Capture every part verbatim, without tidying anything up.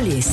Megapolis.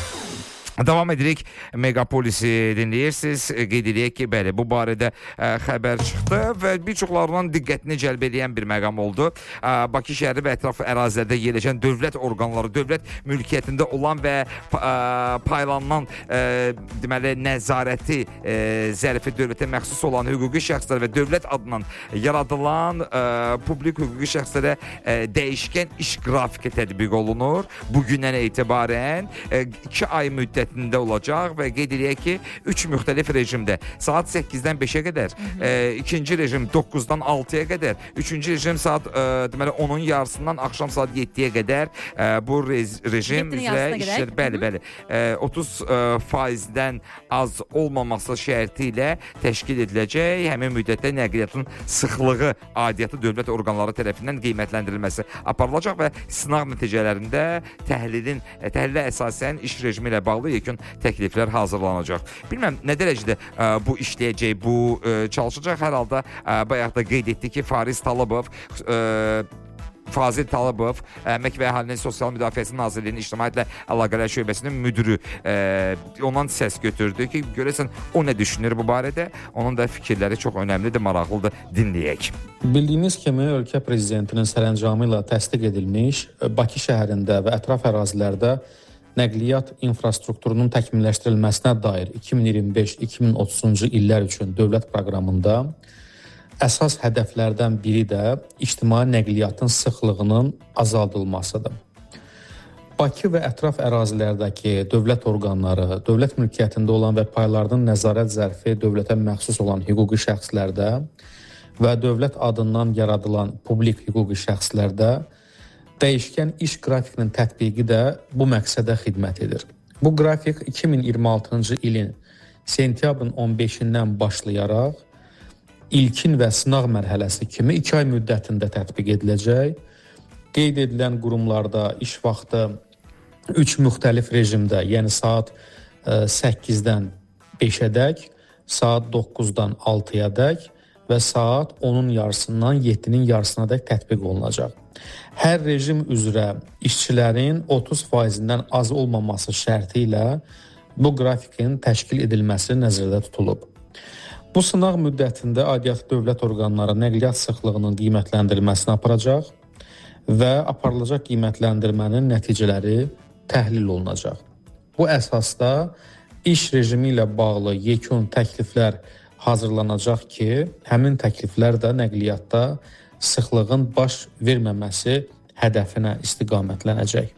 Davam edirik, Megapolisi dinləyirsiniz. Qeyd edək ki, bəli, bu barədə ə, xəbər çıxdı və bir çoxlarının diqqətini cəlb edən bir məqam oldu. Ə, Bakı şəhəri və ətraf ərazilərdə yerləşən dövlət orqanları, dövlət mülkiyyətində olan və ə, paylanan ə, deməli nəzarəti ə, zərfi dövlətə məxsus olan hüquqi şəxslər və dövlət adından yaradılan ə, publik hüquqi şəxslərə ə, dəyişkən iş qrafiki tətbiq olunur. Bugündən etibarən ə, iki ay müddət olacaq və qeyd edək ki, üç müxtəlif rejimdə saat səkkizdən beşə qədər, e, ikinci rejim doqquzdan altıya qədər, üçüncü rejim saat e, deməli onun yarısından axşam saat yeddiyə qədər e, bu rez, rejim üzrə işlər, bəli, bəli, e, otuz faizdən az olmaması şərti ilə təşkil ediləcək. Həmin müddətdə nəqliyyatın sıxlığı aidiyyatı dövlət orqanları tərəfindən qiymətləndirilməsi aparılacaq və sınaq nəticələrində təhlilin, təhlilə əsasən iş rejimi ilə bağlı yekun təkliflər hazırlanacaq. Bilməm, nə dərəcədə ə, bu işləyəcək, bu ə, çalışacaq. Hər halda ə, bayaq da qeyd etdi ki, Fariz Talıbov ə, Fazil Talıbov, Əmək və Əhalinin Sosial Müdafiəsi Nazirliyinin İctimaiyyətlə Əlaqələr Şöbəsinin müdürü, ə, ondan səs götürdü ki, görəsən o nə düşünür bu barədə? Onun da fikirləri çox önəmlidir, maraqlıdır, dinləyək. Bildiyiniz kimi, ölkə prezidentinin sərəncamı ilə təsdiq edilmiş Bakı şəhərində və ətraf ərazilərdə nəqliyyat infrastrukturunun təkmilləşdirilməsinə dair iki min iyirmi beş iki min otuzuncu illər üçün dövlət proqramında əsas hədəflərdən biri də ictimai nəqliyyatın sıxlığının azaldılmasıdır. Bakı və ətraf ərazilərdəki dövlət orqanları, dövlət mülkiyyətində olan və paylarının nəzarət zərfi dövlətə məxsus olan hüquqi şəxslərdə və dövlət adından yaradılan publik hüquqi şəxslərdə dəyişkən iş qrafikinin tətbiqi də bu məqsədə xidmət edir. Bu qrafik iki min iyirmi altıncı ilin sentyabrın on beşindən başlayaraq ilkin və sınaq mərhələsi kimi iki ay müddətində tətbiq ediləcək. Qeyd edilən qurumlarda iş vaxtı üç müxtəlif rejimdə, yəni saat səkkizdən beşədək, saat doqquzdan altıyadək və saat onun yarısından yeddinin yarısınadək tətbiq olunacaq. Hər rejim üzrə işçilərin otuz faizindən az olmaması şərti ilə bu qrafikin təşkil edilməsi nəzərdə tutulub. Bu sınaq müddətində aidiyyatı dövlət orqanları nəqliyyat sıxlığının qiymətləndirilməsini aparacaq və aparılacaq qiymətləndirmənin nəticələri təhlil olunacaq. Bu əsasda iş rejimi ilə bağlı yekun təkliflər hazırlanacaq ki, həmin təkliflər də nəqliyyatda sıxlığın baş verməməsi hədəfinə istiqamətlənəcək.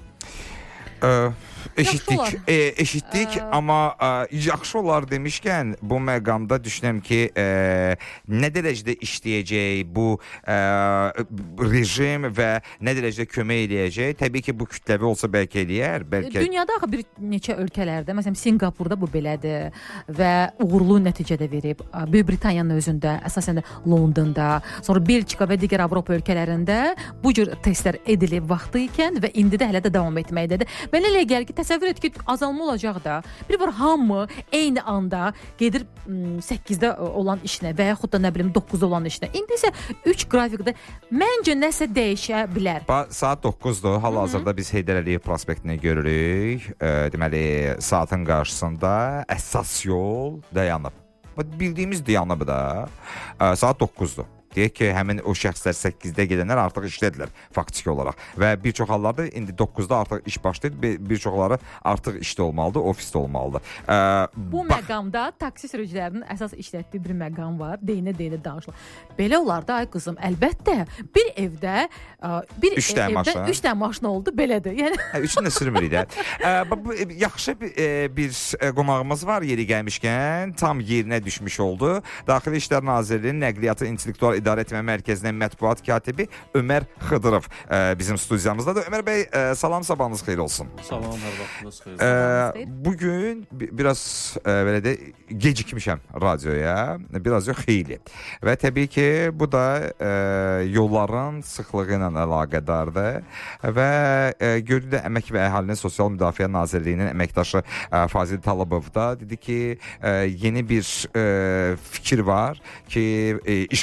Ə, eşitdik, e, eşitdik, ə... amma ə, yaxşı olar demişkən bu məqamda düşünürəm ki, ə, nə dərəcədə işləyəcək bu ə, rejim və nə dərəcədə kömək eləyəcək? Təbii ki, bu kütləvi olsa bəlkə eləyər, bəlkə... Dünyada axı bir neçə ölkələrdə, məsələn Singapurda bu belədir və uğurlu nəticədə verib. Böyük Britaniyanın özündə, əsasən də Londonda, sonra Belçika və digər Avropa ölkələrində bu cür testlər edilib vaxtı ikən və indi də hələ də davam etməkdədir. Mənə elə gəlir ki, təsəvvür et ki, azalma olacaq da. Bir var hamı eyni anda gedir səkkizdə olan işinə və yaxud da nə bilim doqquzda olan işinə. İndi isə üç qrafikdə məncə nəsə dəyişə bilər. Ba, saat doqquzdur. Hal-hazırda biz Heydər Əliyev prospektini görürük. E, deməli, saatın qarşısında əsas yol dayanıb. Bildiyimiz dayanıb da. E, saat doqquzdur. Deyək ki, həmin o şəxslər səkkizdə gedənlər artıq işlədilər faktiki olaraq və bir çox hallarda indi doqquzda artıq iş başlayır, bir çoxları artıq işdə olmalıdır, ofisdə olmalıdır. Ə, Bu bax... məqamda taksi sürücülərinin əsas işlətdiyi bir məqam var, deyinə-deyinə danışılır. Belə olar da, ay qızım, əlbəttə bir evdə bir üç dənə maşın. üç dənə maşın oldu, belədir. Yəni hə, üçün də sürmürük də. ə, yaxşı bir, bir qonağımız var yeri gəlmişkən, tam yerinə düşmüş oldu. Daxili İşlər Nazirliyinin Nəqliyyatı İntellektual İdarə Etmə Mərkəzinin mətbuat katibi Ömər Xıdırov ə, bizim studiyamızdadır. Ömər bəy, ə, salam, sabahınız xeyir olsun. Salam, hər vaxtınız xeyir olsun. Bugün biraz ə, belə də gecikmişəm radioya, biraz yox xeyli. Və təbii ki, bu da ə, yolların sıxlığı ilə əlaqədardır və ə, gördü də Əmək və Əhalinin Sosial Müdafiə Nazirliyinin əməkdaşı ə, Fazil Talıbov da dedi ki, ə, yeni bir ə, fikir var ki, ə, iş qrafikində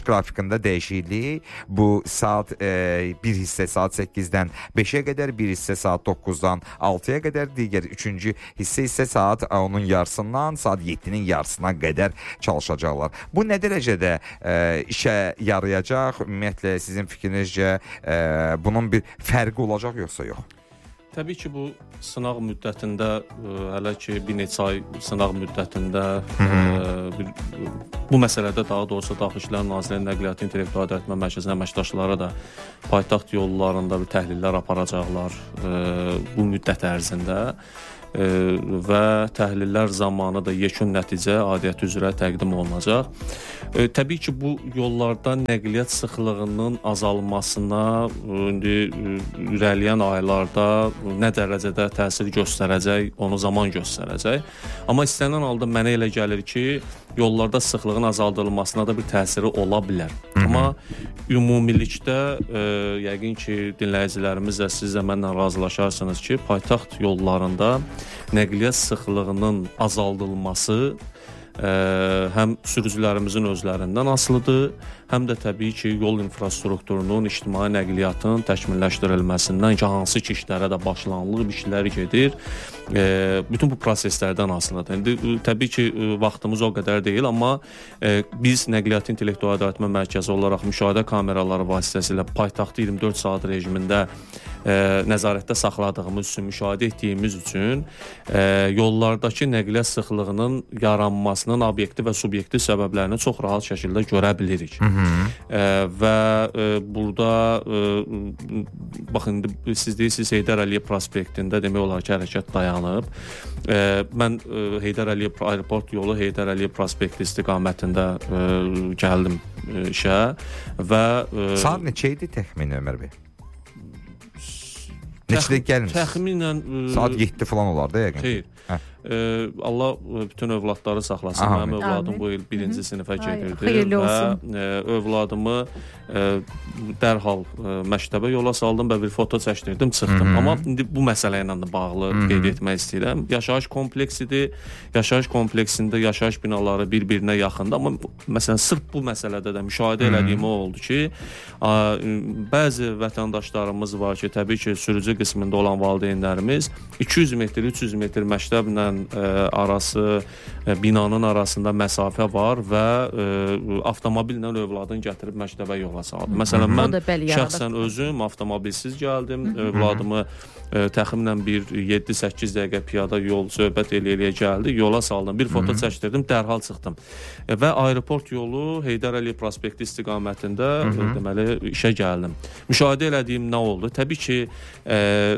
saatlarında dəyişiklik. Bu saat e, bir hissə saat səkkizdən beşə qədər, bir hissə saat doqquzdan altıya qədər, digər üçüncü hissə isə saat onun yarısından saat yeddinin yarısına qədər çalışacaqlar. Bu nə dərəcədə e, işə yarayacaq? Ümumiyyətlə sizin fikrinizcə e, bunun bir fərqi olacaq yoxsa yox? Təbii ki, bu sınaq müddətində, ə, hələ ki bir neçə ay sınaq müddətində ə, bir, bu məsələdə daha doğrusu Daxili İşlər Nazirliyi Nəqliyyat İntellektual Öyrətmə Mərkəzinin əməkdaşları da paytaxt yollarında bir təhlillər aparacaqlar ə, bu müddət ərzində. E, və təhlillər zamanı da yekun nəticə adiyyəti üzrə təqdim olunacaq. E, təbii ki, bu yollarda nəqliyyat sıxlığının azalmasına indi irəliyən aylarda nə dərəcədə təsir göstərəcək, onu zaman göstərəcək. Amma istənilən halda mənə elə gəlir ki, yollarda sıxlığın azaldılmasına da bir təsiri ola bilər. Hı -hı. Amma ümumilikdə e, yəqin ki, dinləyicilərimiz də siz də mənlə razılaşarsınız ki, paytaxt yollarında nəqliyyat sıxlığının azaldılması ə, həm sürücülərimizin özlərindən asılıdır, həm də təbii ki, yol infrastrukturunun, ictimai nəqliyyatın təkmilləşdirilməsindən ki, hansı ki işlərə də başlanılır, işlər gedir. E, bütün bu proseslərdən asılıdır. İndi təbii ki, vaxtımız o qədər deyil, amma e, biz Nəqliyyat İntellektual Öyrətmə Mərkəzi olaraq müşahidə kameraları vasitəsilə paytaxtı iyirmi dörd saat rejimində e, nəzarətdə saxladığımız üçün, müşahidə etdiyimiz üçün e, yollardakı nəqliyyat sıxlığının yaranmasının obyektiv və subyektiv səbəblərini çox rahat şəkildə görə bilirik. Hı -hı. E, və e, burada e, baxın, indi siz deyirsiniz Heydər Əliyev prospektində demək olar ki, hərəkət dayanıb. E, mən e, Heydər Əliyev aeroport yolu Heydər Əliyev prospekti istiqamətində e, gəldim e, işə və e, saat neçə idi təxmini Ömər bəy? Neçədə gəlmişsiniz? Təxminən e, saat yeddi falan olardı yəqin. Xeyr. Ee, Allah bütün övladları saxlasın. Aha, mənim övladım amin. Bu il birinci sinifə gedirdi və e, övladımı e, dərhal e, məktəbə yola saldım və bir foto çəkdirdim, çıxdım. Hı -hı. Amma indi bu məsələ ilə də bağlı Hı -hı. qeyd etmək istəyirəm. Yaşayış kompleksidir. Yaşayış kompleksində yaşayış binaları bir-birinə yaxındır. Amma məsələn sırf bu məsələdə də müşahidə Hı -hı. elədiyim o oldu ki, a, bəzi vətəndaşlarımız var ki, təbii ki, sürücü qismində olan valideynlərimiz iki yüz metr, üç yüz metr məktəblə e, arası, e, binanın arasında məsafə var və e, avtomobillə övladını gətirib məktəbə yola saldı. Məsələn, mən şəxsən özüm avtomobilsiz gəldim, Hı -hı. övladımı e, təxminən bir yeddi səkkiz dəqiqə piyada yol söhbət eləyə gəldi, yola saldım, bir foto Hı -hı. çəkdirdim, dərhal çıxdım. E, və aeroport yolu Heydər Əliyev prospekti istiqamətində e, deməli işə gəldim. Müşahidə elədiyim nə oldu? Təbii ki, e,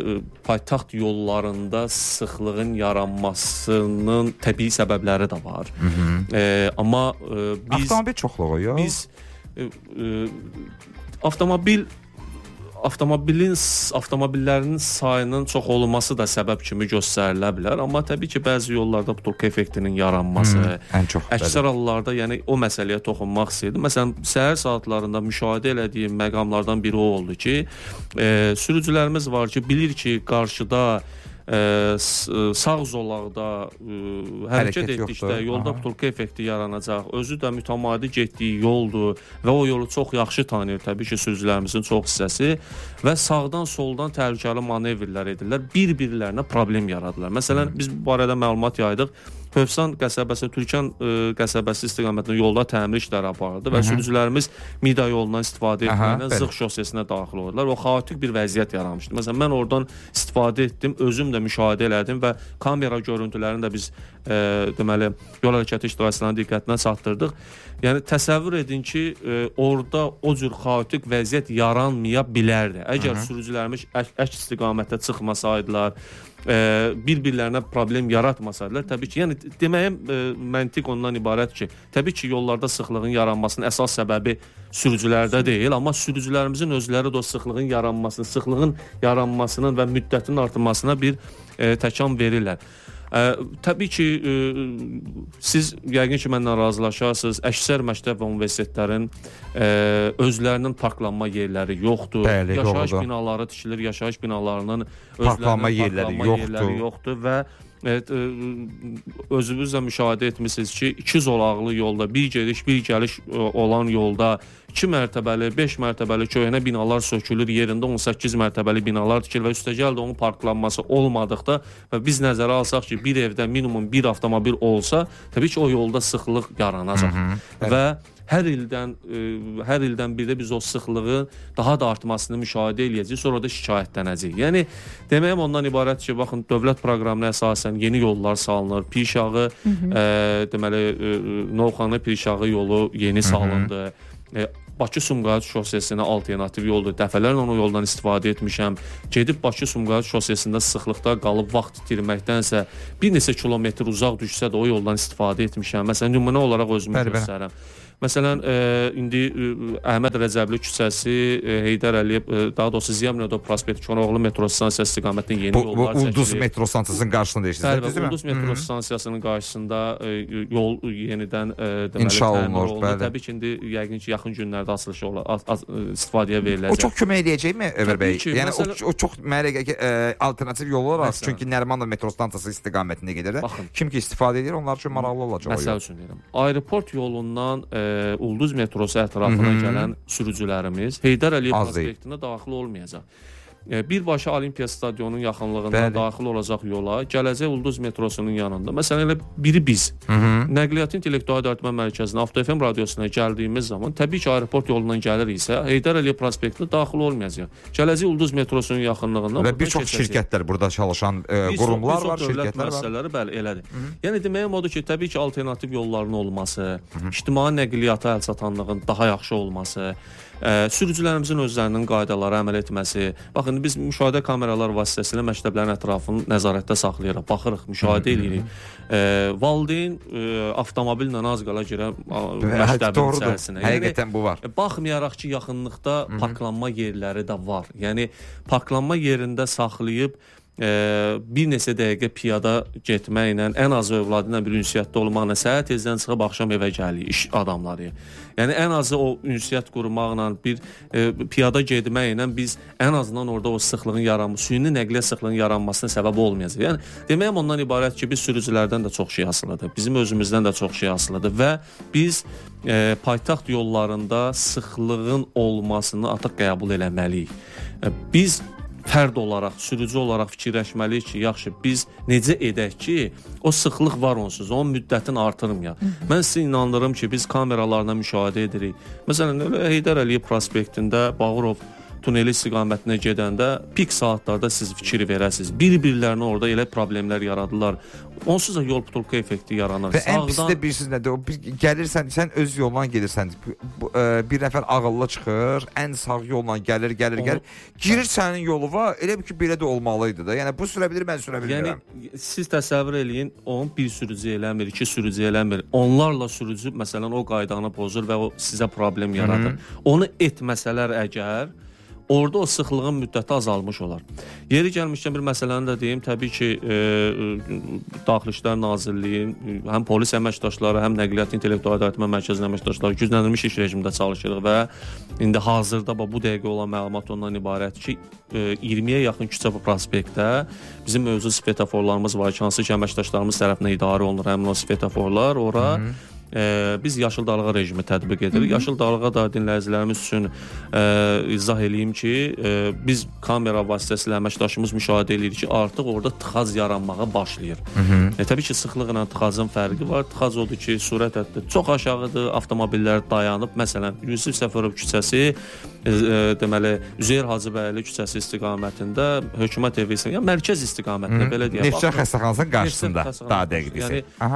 paytaxt yollarında sıxlığın yaranmasının təbii səbəbləri də var. Hı -hı. E, amma e, biz avtomobil çoxluğu yox. Biz e, e, avtomobil avtomobilin avtomobillərin sayının çox olması da səbəb kimi göstərilə bilər. Amma təbii ki, bəzi yollarda butulka effektinin yaranması, hmm, ən çox əksər hallarda, yəni o məsələyə toxunmaq istəyirdim. Məsələn, səhər saatlarında müşahidə elədiyim məqamlardan biri o oldu ki, e, sürücülərimiz var ki, bilir ki, qarşıda Ə, sağ zolaqda ə, hərəkət etdikdə yolda butulka effekti yaranacaq. Özü də mütəmadi getdiyi yoldur və o yolu çox yaxşı tanıyır təbii ki, sürücülərimizin çox hissəsi və sağdan soldan təhlükəli manevrlər edirlər. Bir-birlərinə problem yaradırlar. Məsələn, biz bu barədə məlumat yaydıq. Hövsan qəsəbəsi, Türkan ə, qəsəbəsi istiqamətində yolda təmir işləri apardı və sürücülərimiz Mida yolundan istifadə etməklə Zığ şosesinə daxil oldular. O xaotik bir vəziyyət yaranmışdı. Məsələn, mən oradan istifadə etdim, özüm də müşahidə elədim və kamera görüntülərini də biz e, deməli yol hərəkəti iştirakçılarının diqqətinə çatdırdıq. Yəni təsəvvür edin ki, e, orada o cür xaotik vəziyyət yaranmaya bilərdi. Əgər Hı -hı. sürücülərimiz əks əks istiqamətə çıxmasaydılar, e, bir-birlərinə problem yaratmasaydılar, təbii ki, yəni deməyim e, məntiq ondan ibarət ki, təbii ki, yollarda sıxlığın yaranmasının əsas səbəbi sürücülərdə deyil, amma sürücülərimizin özləri də o sıxlığın yaranmasını, sıxlığın yaranmasının və müddətin artırmasına bir e, təkan verirlər. Ə, təbii ki, ə, siz yəqin ki, mənlə razılaşarsınız. Əksər məktəb və universitetlərin ə, özlərinin parklanma yerləri yoxdur. Bəli, yaşayış doğrudur. binaları tikilir, yaşayış binalarının Parklanma yerləri parklanma yoxdur. yerləri yoxdur və evet, özünüz də müşahidə etmisiniz ki, iki zolaqlı yolda bir gediş, bir gəliş olan yolda iki mərtəbəli, beş mərtəbəli köhnə binalar sökülür, yerində on səkkiz mərtəbəli binalar tikilir və üstəgəl də onun parklanması olmadıqda və biz nəzərə alsaq ki, bir evdə minimum bir avtomobil olsa, təbii ki, o yolda sıxlıq yaranacaq. Hı -hı. Və hər ildən ə, hər ildən bir də biz o sıxlığın daha da artmasını müşahidə eləyəcəyik, sonra da şikayətlənəcəyik. Yəni deməyim ondan ibarət ki, baxın, dövlət proqramına əsasən yeni yollar salınır. Pirşağı, ə, deməli, Novxanı Pirşağı yolu yeni salındı. Ə, Bakı-Sumqayıt şosesinə alternativ yoldur. Dəfələrlə o yoldan istifadə etmişəm. Gedib Bakı-Sumqayıt şosesində sıxlıqda qalıb vaxt itirməkdənsə bir neçə kilometr uzaq düşsə də o yoldan istifadə etmişəm. Məsələn, nümunə olaraq özümü göstərirəm. Məsələn, e, indi e, Əhməd Rəcəbli küçəsi, e, Heydər Əliyev, e, daha doğrusu Ziyamnədo prospekti, Koroğlu metro stansiyası istiqamətində yeni bu, yollar çəkilir. Bu Ulduz çəkilir. metro stansiyasının qarşısında deyirsiniz, Bəli, düzdürmü? Ulduz metro stansiyasının qarşısında e, yol yenidən e, deməli İnşa təmir olunur, olunur. bəli. Təbii ki, indi yəqin ki, yaxın günlərdə açılışı ola, az, az, istifadəyə veriləcək. O çox kömək eləyəcəkmi Ömər bəy? ki, Yəni məsələ... o, o çox mənə e, alternativ yol olaraq, Məsələn. çünki Nərimanov metro stansiyası istiqamətində gedir. Baxın. Kim ki istifadə edir, onlar üçün maraqlı olacaq. Məsəl üçün deyirəm. Aeroport yolundan e, Ulduz metrosu ətrafına Hı -hı. gələn sürücülərimiz Heydər Əliyev prospektinə daxil olmayacaq. Birbaşa Olimpiya stadionunun yaxınlığında Bəli. daxil olacaq yola, gələcək Ulduz metrosunun yanında. Məsələn, elə biri biz. Hı -hı. Nəqliyyat İntellektual İdarəetmə Mərkəzinə, Avto F M radiosuna gəldiyimiz zaman, təbii ki, aeroport yolundan gəlir isə Heydər Əliyev prospektinə daxil olmayacaq. Gələcək Ulduz metrosunun yaxınlığında və bir çox şirkətlər burada çalışan e, qurumlar var, şirkətlər var. Məsələləri bəli, elədir. Hı -hı. Yəni deməyim odur ki, təbii ki, alternativ yolların olması, Hı -hı. ictimai nəqliyyata əl çatanlığın daha yaxşı olması, Ə, sürücülərimizin özlərinin qaydalara əməl etməsi. Baxın, biz müşahidə kameralar vasitəsilə məktəblərin ətrafını nəzarətdə saxlayırıq, baxırıq, müşahidə edirik. Ə, valideyn ə, avtomobillə az qala girə məktəbin içərisinə. Həqiqətən yəni, bu var. Baxmayaraq ki, yaxınlıqda Hı -hı. parklanma yerləri də var. Yəni parklanma yerində saxlayıb Ə, bir neçə dəqiqə piyada getməklə, ən azı övladıyla bir ünsiyyətdə olmaqla, səhər tezdən çıxıb axşam evə gəlir iş adamları. Yəni ən azı o ünsiyyət qurmaqla, bir e, piyada getməklə biz ən azından orada o sıxlığın yaranması, süni nəqliyyat sıxlığının yaranmasına səbəb olmayacaq. Yəni deməyim ondan ibarət ki, biz sürücülərdən də çox şey asılıdır. Bizim özümüzdən də çox şey asılıdır və biz e, paytaxt yollarında sıxlığın olmasını artıq qəbul eləməliyik. E, biz fərd olaraq, sürücü olaraq fikirləşməliyik ki, yaxşı, biz necə edək ki, o sıxlıq var onsuz, onun müddətini artırmayaq. Mən sizə inandırım ki, biz kameralarla müşahidə edirik. Məsələn, Heydər Əliyev prospektində Bağırov tuneli istiqamətinə gedəndə pik saatlarda siz fikir verəsiniz. Bir-birlərinə orada elə problemlər yaradırlar. Onsuz da yol butulka effekti yaranır. Və ən pisi də bilirsiniz nədir? O bir gəlirsən, sən öz yoldan gedirsən, bu, ə, bir nəfər ağıllı çıxır, ən sağ yolla gəlir, gəlir, Onu... gəlir. Girir sənin yolu var, elə bir ki, belə də olmalıydı da. Yəni bu sürə bilir, mən sürə bilmirəm. Yəni siz təsəvvür eləyin, onun bir sürücü eləmir, iki sürücü eləmir. Onlarla sürücü məsələn o qaydanı pozur və o sizə problem yaradır. Hı -hı. Onu etməsələr əgər orada o sıxlığın müddəti azalmış olar. Yeri gəlmişkən bir məsələni də deyim. Təbii ki, e, Daxili İşlər Nazirliyi, həm polis əməkdaşları, həm Nəqliyyat İntellektual İdarəetmə Mərkəzinin əməkdaşları gücləndirilmiş iş rejimində çalışırıq və indi hazırda bu dəqiqə olan məlumat ondan ibarət ki, e, iyirmiyə yaxın küçə və prospektdə bizim mövcud svetoforlarımız var ki, hansı ki, əməkdaşlarımız tərəfindən idarə olunur həmin o svetoforlar. Ora Hı -hı. E, biz yaşıl dalğa rejimi tətbiq edirik. Hı -hı. Yaşıl dalğa da dinləyicilərimiz üçün e, izah eləyim ki, e, biz kamera vasitəsilə əməkdaşımız müşahidə edirik ki, artıq orada tıxac yaranmağa başlayır. Hı -hı. E, təbii ki, sıxlıqla tıxacın fərqi var. Tıxac odur ki, sürət həddi çox aşağıdır, avtomobillər dayanıb. Məsələn, Yusif Səfərov küçəsi, e, e, deməli, Üzeyir Hacıbəyli küçəsi istiqamətində, Hökumət evi, yəni mərkəz istiqamətində, belə deyək. Neftçi xəstəxanasının qarşısında, daha dəqiq desək. Yəni,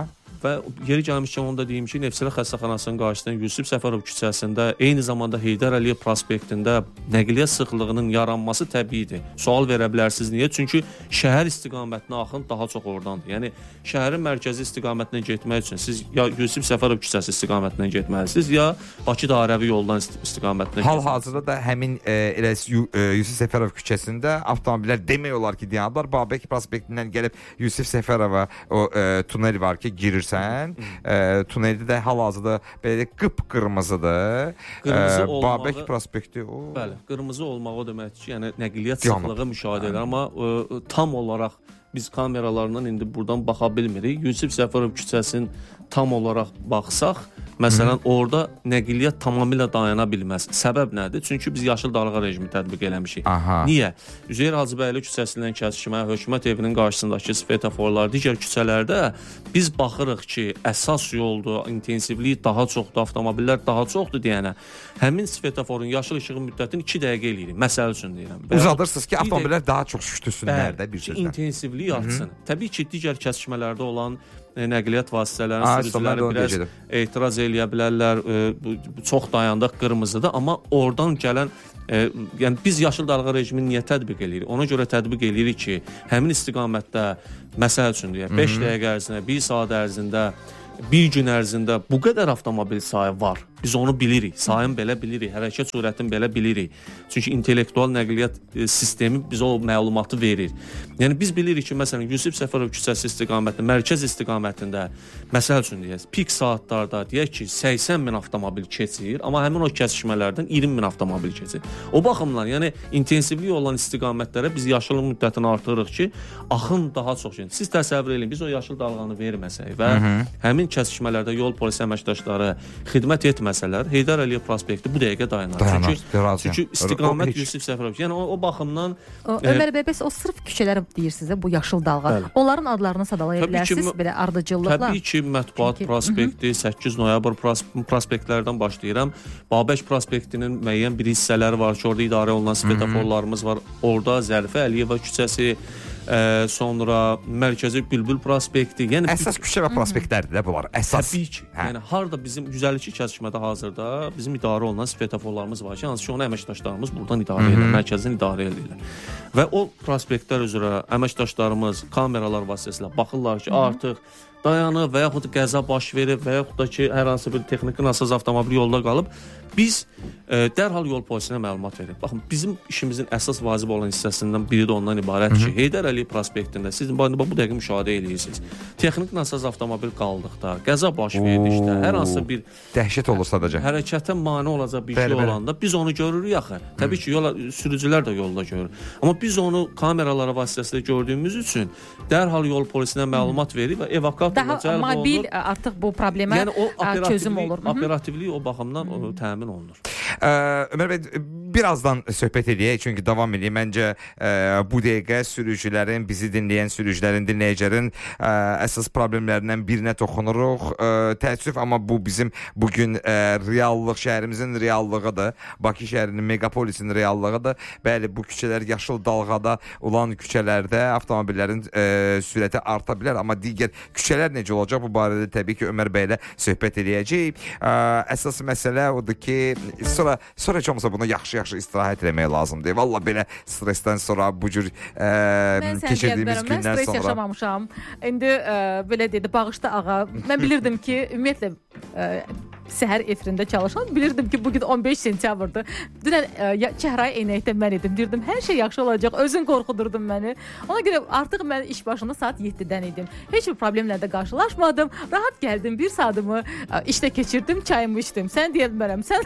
və yeri gəlmişkən onu da deyim ki, Neftçilər xəstəxanasının qarşısında Yusif Səfərov küçəsində, eyni zamanda Heydər Əliyev prospektində nəqliyyat sıxlığının yaranması təbiidir. Sual verə bilərsiniz niyə? Çünki şəhər istiqamətinə axın daha çox oradandır. Yəni şəhərin mərkəzi istiqamətinə getmək üçün siz ya Yusif Səfərov küçəsi istiqamətindən getməlisiniz, ya Bakı dairəvi yoldan istiqamətinə getməlisiniz. Hal-hazırda da həmin e, elə Yusif Səfərov küçəsində avtomobillər demək olar ki, dayanıblar. Babək prospektindən gəlib Yusif Səfərova o e, tunel var ki, girirsən. E, tuneldə də hal-hazırda belə qıpqırmızıdır. Qırmızı e, olmağı, Babək prospekti o. Bəli, qırmızı olmağı o deməkdir ki, yəni nəqliyyat sıxlığı müşahidə edir, amma e, tam olaraq biz kameralarından indi buradan baxa bilmirik. Yusif Səfərov küçəsinin tam olaraq baxsaq, məsələn, Hı. orada nəqliyyat tamamilə dayana bilməz. Səbəb nədir? Çünki biz yaşıl dalğa rejimi tətbiq eləmişik. Aha. Niyə? Üzeyir Hacıbəyli küçəsindən kəsişmə, Hökumət evinin qarşısındakı svetoforlar, digər küçələrdə biz baxırıq ki, əsas yoldur, intensivliyi daha çoxdur, avtomobillər daha çoxdur deyənə, həmin svetoforun yaşıl işığı müddətini iki dəqiqə eləyirik. Məsəl üçün deyirəm. Uzadırsınız ki, avtomobillər daha çox şüştüsünlər də bir sözlə. İntensivliyi artsın. Təbii ki, digər kəsişmələrdə olan e, nəqliyyat vasitələrinin sürücüləri biraz etiraz eləyə bilərlər. E, çox dayandıq, qırmızıdır, amma oradan gələn e, yəni biz yaşıl dalğa rejimini niyə tətbiq eləyirik? Ona görə tətbiq eləyirik ki, həmin istiqamətdə məsəl üçün deyək, beş dəqiqə ərzində, bir saat ərzində, bir gün ərzində bu qədər avtomobil sayı var. Biz onu bilirik. Sayını belə bilirik. Hərəkət sürətini belə bilirik. Çünki intellektual nəqliyyat e, sistemi bizə o məlumatı verir. Yəni biz bilirik ki, məsələn, Yusif Səfərov küçəsi istiqamətində, mərkəz istiqamətində, məsəl üçün deyək, pik saatlarda deyək ki, səksən min avtomobil keçir, amma həmin o kəsişmələrdən iyirmi min avtomobil keçir. O baxımdan, yəni intensivlik olan istiqamətlərə biz yaşıllıq müddətini artırırıq ki, axın daha çox gəlir. Siz təsəvvür edin, biz o yaşıl dalğanı verməsək və Hı -hı. həmin kəsişmələrdə yol polisi əməkdaşları xidmət etməsələr, Heydər Əliyev prospekti bu dəqiqə dayanar. Dayanar. Çünki, çünki istiqamət o, Yusif Səfərov. Yəni o, o baxımdan o, Ömər bəy, bəs o sırf küçələr deyirsiniz də bu yaşıl dalğa. Bəli. Onların adlarını sadalaya bilərsiniz belə ardıcıllıqla. Təbii ki, Mətbuat Çünki, prospekti, səkkiz noyabr prospektlərdən başlayıram. Babək prospektinin müəyyən bir hissələri var ki, orada idarə olunan svetoforlarımız var. Orada Zərifə Əliyeva küçəsi, Ə, sonra mərkəzi Bülbül prospekti, yəni əsas küçə və prospektlərdir də bunlar. Əsas. Təbii ki. Hə. Yəni harda bizim yüz əlli iki kəsişmədə hazırda bizim idarə olunan svetoforlarımız var ki, hansı ki, onu əməkdaşlarımız buradan idarə edir, mərkəzdən idarə edirlər. Və o prospektlər üzrə əməkdaşlarımız kameralar vasitəsilə baxırlar ki, Hı -hı. artıq dayanıb və yaxud qəza baş verib və yaxud da ki, hər hansı bir texniki nasaz avtomobil yolda qalıb, biz e, dərhal yol polisinə məlumat veririk. Baxın, bizim işimizin əsas vacib olan hissəsindən biri də ondan ibarətdir ki, Heydər Əliyev prospektində siz bu dəqiqə müşahidə edirsiniz. Texniki nasaz avtomobil qaldıqda, qəza baş verdikdə, hər hansı bir dəhşət olur sadəcə. Hərəkətə mane olacaq bir bəli, şey bəli. olanda biz onu görürük axı. Təbii ki, yola, sürücülər də yolda görür. Amma biz onu kameralara vasitəsilə gördüyümüz üçün dərhal yol polisinə məlumat verir və evakuat daha mobil olur. Artıq bu problemə yəni, çözüm olur. Operativlik o baxımdan o, təmin olunur. Ə, Ömər bəy, birazdan söhbət edək, çünki davam edək. Məncə ə, bu dəqiqə sürücülərin, bizi dinləyən sürücülərin, dinləyicilərin ə, əsas problemlərindən birinə toxunuruq. Ə, təəssüf, amma bu bizim bugün ə, reallıq, şəhərimizin reallığıdır. Bakı şəhərinin, megapolisinin reallığıdır. Bəli, bu küçələr yaşıl dalğada olan küçələrdə avtomobillərin ə, sürəti arta bilər, amma digər küçələr necə olacaq? Bu barədə təbii ki, Ömər bəylə söhbət edəcəyik. Əsas məsələ odur ki, sonra sonra heç olmasa bunu yaxşı-yaxşı istirahət etmək lazımdır. Valla belə stressdən sonra bu cür ə, keçirdiyimiz gündən sonra. Mən stres yaşamamışam. İndi ə, belə dedi, bağışda ağa. Mən bilirdim ki, ümumiyyətlə ə, səhər efirində çalışan, bilirdim ki, bugün on beş sentyabrdır. Dünən ə, çəhrayı eynəkdə mən idim. Deyirdim, hər şey yaxşı olacaq. Özün qorxudurdun məni. Ona görə artıq mən iş başında saat yeddidən idim. Heç bir problemlə də qarşılaşmadım. Rahat gəldim. Bir saatımı ə, işdə keçirdim, çayımı içdim. Sən deyə bilmərəm, sən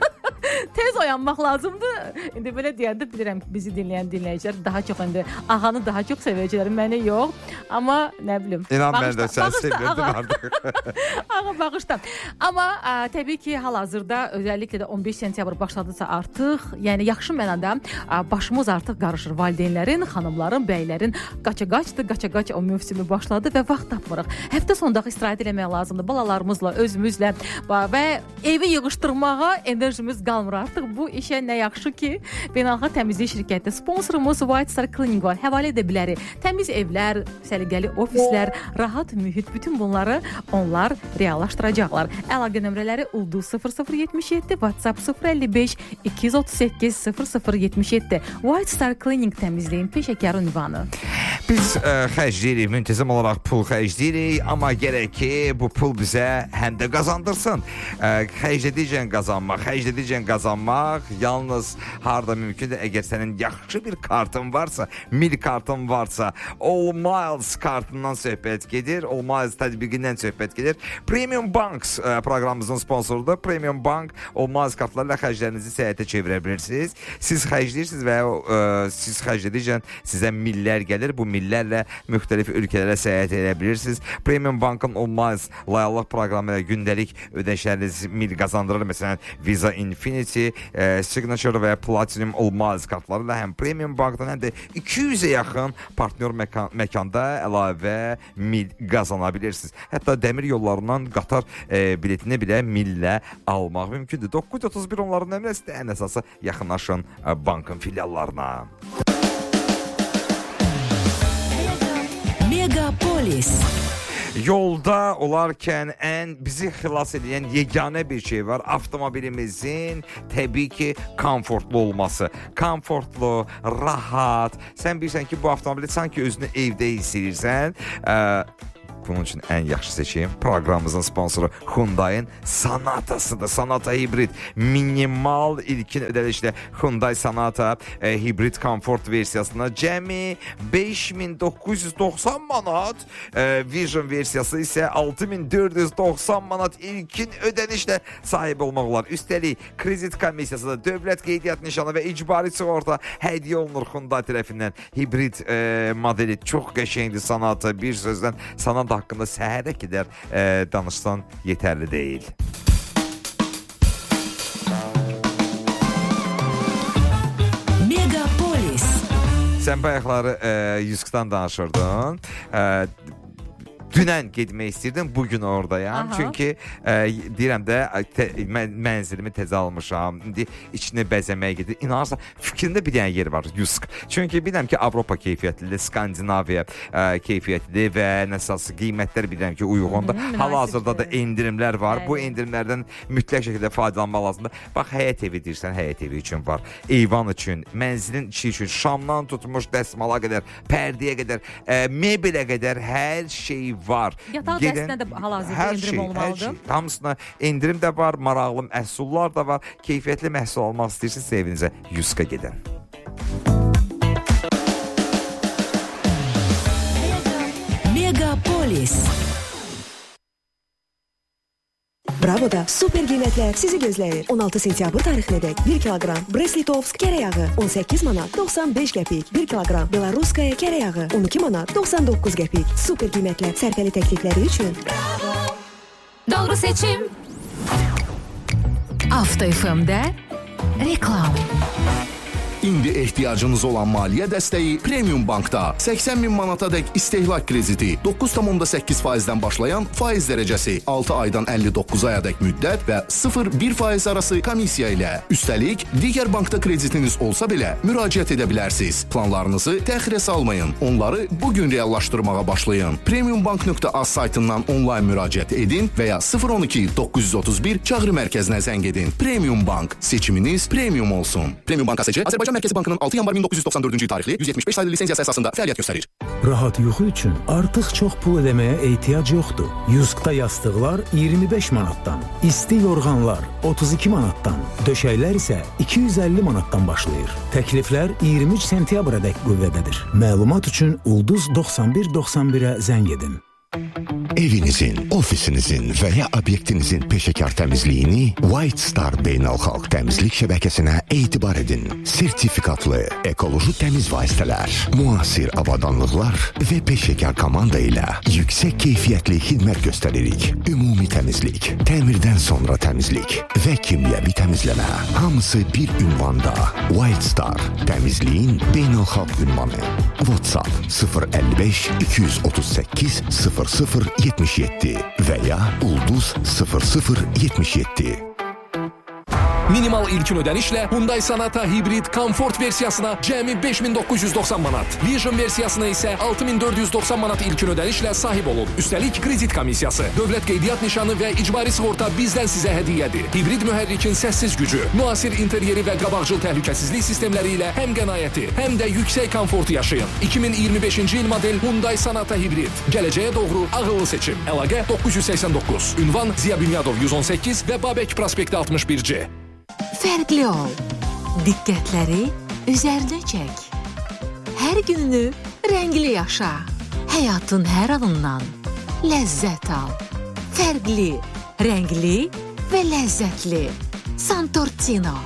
tez oyanmaq lazımdır. İndi belə deyəndə bilirəm ki, bizi dinləyən dinləyicilər daha çox indi ağanı daha çox sevəcəklər, məni yox. Amma nə bilim. İnan mən də sən sevirdim artıq. Ağa bağışda. Amma ə, təbii ki, hal-hazırda özəlliklə də on beş sentyabr başladısa artıq, yəni yaxşı mənada ə, başımız artıq qarışır. Valideynlərin, xanımların, bəylərin qaça-qaçdır, qaça-qaç o mövsümü başladı və vaxt tapmırıq. Həftə sonunda istirahət eləmək lazımdır balalarımızla, özümüzlə və evi yığışdırmağa enerjimiz qalmır artıq. Bu işə nə yaxşı ki, beynəlxalq təmizlik şirkəti sponsorumuz White Star Cleaning var. Həvalə edə bilərik. Təmiz evlər, səliqəli ofislər, rahat mühit, bütün bunları onlar reallaşdıracaqlar. Əlaqə nömrələri Ulduz sıfır sıfır yetmiş yeddi, WhatsApp sıfır əlli beş iki yüz otuz səkkiz sıfır sıfır yetmiş yeddi. White Star Cleaning təmizliyin peşəkar ünvanı. Biz ə, xərcləyirik, müntəzəm olaraq pul xərcləyirik, amma gərək ki, bu pul bizə həm də qazandırsın. Ə, xərclədikcən qazanmaq, xərclədikcən qazanmaq yalnız harda mümkündür. Əgər sənin yaxşı bir kartın varsa, mil kartın varsa, All Miles kartından söhbət gedir, All Miles tətbiqindən söhbət gedir. Premium Banks ə, proqramımızın sponsorudur. Premium Bank All Miles kartlarla xərclərinizi səyahətə çevirə bilirsiniz. Siz xərcləyirsiniz və ə, siz xərclədikcən sizə millər gəlir. Bu millərlə müxtəlif ölkələrə səyahət edə bilirsiniz. Premium Bankın All Miles layihəlıq proqramı ilə gündəlik ödənişləriniz mil qazandırır. Məsələn, Visa Infinity, e, Signature və Platinum All Miles kartlarıyla həm Premium Bankdan həm də iki yüzə yaxın partnyor məkan, məkanda əlavə mil qazana bilirsiniz. Hətta dəmir yollarından qatar e, biletini bilə millə almaq mümkündür. doqquz yüz otuz bir onların nömrəsi də ən əsası yaxınlaşın e, bankın filiallarına. Megapolis. Yolda olarkən ən bizi xilas edən yeganə bir şey var. Avtomobilimizin təbii ki, komfortlu olması. Komfortlu, rahat. Sən bilirsən ki, bu avtomobili sanki özünü evdə hiss edirsən. Ə, Bunun üçün ən yaxşı seçim proqramımızın sponsoru Hyundai'nin Sonatasıdır. Sonata hibrid. Minimal ilkin ödənişlə Hyundai Sonata e, hibrid komfort versiyasına cəmi beş min doqquz yüz doxsan manat, e, Vision versiyası isə altı min dörd yüz doxsan manat ilkin ödənişlə sahib olmaq olar. Üstəlik kredit komissiyası da dövlət qeydiyyat nişanı və icbari sığorta hədiyyə olunur Hyundai tərəfindən. Hibrid e, modeli çox qəşəngdir Sonata. Bir sözlə Sonata haqqında səhərə qədər e, danışsan yetərli deyil. Megapolis. Sən bayaqları e, Yuskdan danışırdın. E, Dünən getmək istirdim, bugün oradayam. Aha. Çünki e, deyirəm də te, mən, mənzilimi təzə almışam. İndi içini bəzəməyə gedir. İnanırsan, fikrimdə bir dənə yer var, Yusk. Çünki bilirəm ki, Avropa keyfiyyətlidir, Skandinaviya e, keyfiyyətlidir və nəsəsi qiymətlər bilirəm ki, uyğundur. Hal-hazırda da endirimlər var. Bəli. Bu endirimlərdən mütləq şəkildə faydalanmaq lazımdır. Bax, həyət evi deyirsən, həyət evi üçün var. Eyvan üçün, mənzilin içi üçün, şamdan tutmuş dəsmala qədər, pərdəyə qədər, e, mebelə qədər hər şey var. Yataq dəstinə də hal-hazırda endirim şey, olmalıdır. Şey. Hamısına endirim də var, maraqlı məhsullar da var. Keyfiyyətli məhsul almaq istəyirsiniz, evinizə Yuska gedin. Megapolis. Bravo'da super qiymətlər sizi gözləyir. on altı sentyabr tarixinədək bir kiloqram Brest-Litovsk kərə yağı on səkkiz manat doxsan beş qəpik, bir kiloqram Belaruskaya kərə yağı on iki manat doxsan doqquz qəpik. Super qiymətlər sərfəli təklifləri üçün Bravo. Doğru seçim. Avto F M-də reklam. İndi ehtiyacınız olan maliyyə dəstəyi Premium Bankda. səksən min manatadək istehlak krediti, doqquz tam səkkiz faizdən başlayan faiz dərəcəsi, altı aydan əlli doqquz ayadək müddət və sıfır bir faiz arası komissiya ilə. Üstəlik, digər bankda kreditiniz olsa belə müraciət edə bilərsiniz. Planlarınızı təxirə salmayın. Onları bugün reallaşdırmağa başlayın. premiumbank nöqtə az saytından onlayn müraciət edin və ya sıfır on iki doqquz yüz otuz bir çağrı mərkəzinə zəng edin. Premium Bank. Seçiminiz premium olsun. Premium Bank A S C, Azərbaycan Mərkəzi Bankının altı yanvar min doqquz yüz doxsan dördüncü il tarixli yüz yetmiş beş saylı lisensiyası əsasında fəaliyyət göstərir. Rahat yuxu üçün artıq çox pul ödəməyə ehtiyac yoxdur. Yuskda yastıqlar iyirmi beş manatdan, isti yorğanlar otuz iki manatdan, döşəklər isə iki yüz əlli manatdan başlayır. Təkliflər iyirmi üç sentyabradək qüvvədədir. Məlumat üçün Ulduz doxsan bir doxsan birə zəng edin. Evinizin, ofisinizin və ya obyektinizin peşəkar təmizliyini White Star Beynəlxalq Təmizlik Şəbəkəsinə etibar edin. Sertifikatlı, ekoloji təmiz vasitələr, müasir avadanlıqlar və peşəkar komanda ilə yüksək keyfiyyətli xidmət göstəririk. Ümumi təmizlik, təmirdən sonra təmizlik və kimyəvi təmizləmə. Hamısı bir ünvanda. White Star, təmizliyin beynəlxalq ünvanı. WhatsApp sıfır əlli beş iki yüz otuz səkkiz sıfır sıfır yetmiş yeddi və ya Ulduz sıfır sıfır yetmiş yeddi. Minimal ilkin ödənişlə Hyundai Sonata Hybrid Comfort versiyasına cəmi beş min doqquz yüz doxsan manat, Vision versiyasına isə altı min dörd yüz doxsan manat ilkin ödənişlə sahib olun. Üstəlik kredit komissiyası, dövlət qeydiyyat nişanı və icbari sığorta bizdən sizə hədiyyədir. Hibrid mühərrikin səssiz gücü, müasir interyeri və qabaqcıl təhlükəsizlik sistemləri ilə həm qənaəti, həm də yüksək komfortu yaşayın. iki min iyirmi beşinci il model Hyundai Sonata Hybrid. Gələcəyə doğru ağıllı seçim. Əlaqə doqquz yüz səksən doqquz. Ünvan Ziya Bünyadov yüz on səkkiz və Babək prospekti altmış bir C. Fərqli ol. Diqqətləri üzərinə çək. Hər gününü rəngli yaşa. Həyatın hər anından ləzzət al. Fərqli, rəngli və ləzzətli. Santortino.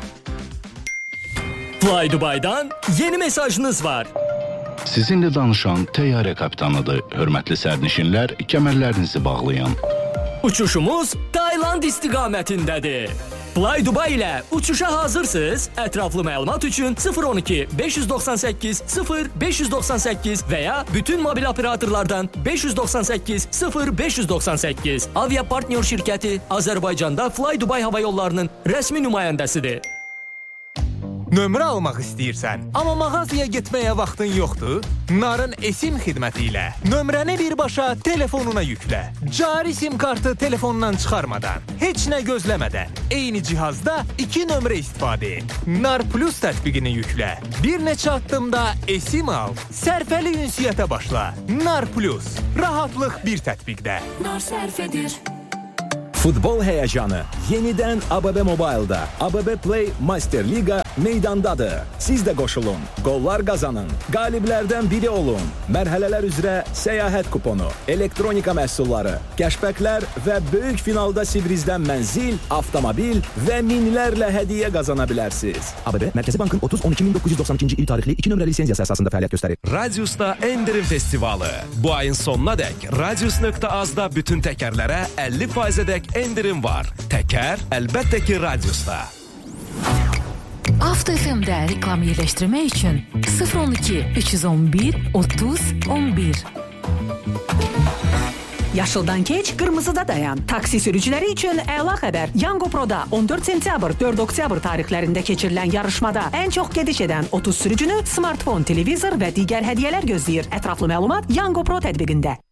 Fly Dubai'dan yeni mesajınız var. Sizinlə danışan təyyarə kapitanıdır. Hörmətli sərnişinlər, kəmərlərinizi bağlayın. Uçuşumuz Tayland istiqamətindədir. Fly Dubai ilə uçuşa hazırsınız. Ətraflı məlumat üçün sıfır on iki beş yüz doxsan səkkiz sıfır beş yüz doxsan səkkiz və ya bütün mobil operatorlardan beş yüz doxsan səkkiz sıfır beş yüz doxsan səkkiz. Avia Partnyor şirkəti Azərbaycanda Fly Dubai hava yollarının rəsmi nümayəndəsidir. Nömrə almaq istəyirsən, amma mağazaya getməyə vaxtın yoxdur? Narın eSIM xidməti ilə nömrəni birbaşa telefonuna yüklə. Cari sim kartı telefondan çıxarmadan, heç nə gözləmədən, eyni cihazda iki nömrə istifadə et. Nar Plus tətbiqini yüklə. Bir neçə addımda eSIM al. Sərfəli ünsiyyətə başla. Nar Plus. Rahatlıq bir tətbiqdə. Nar sərf edir. Futbol həyəcanı yenidən A B B Mobile'da. A B B Play Master Liga meydandadır. Siz də qoşulun, qollar qazanın, qaliblərdən biri olun. Mərhələlər üzrə səyahət kuponu, elektronika məhsulları, kəşbəklər və böyük finalda Sibrizdən mənzil, avtomobil və minlərlə hədiyyə qazana bilərsiniz. A B B Mərkəzi Bankın otuz on iki min doqquz yüz doxsan ikinci il tarixli iki nömrəli lisenziyası əsasında fəaliyyət göstərir. Radiusda Endirim Festivalı. Bu ayın sonuna dək Radius nöqtə azda bütün təkərlərə əlli faizədək endirim var. Təkər əlbəttə ki Radiusda. Avto F M-də reklam yerləşdirmək üçün sıfır on iki üç yüz on bir otuz on bir. Yaşıldan keç, qırmızıda dayan. Taksi sürücüləri üçün əla xəbər. Yango Pro'da on dörd sentyabr, dörd oktyabr tarixlərində keçirilən yarışmada ən çox gediş edən otuz sürücünü smartfon, televizor və digər hədiyyələr gözləyir. Ətraflı məlumat Yango Pro tətbiqində.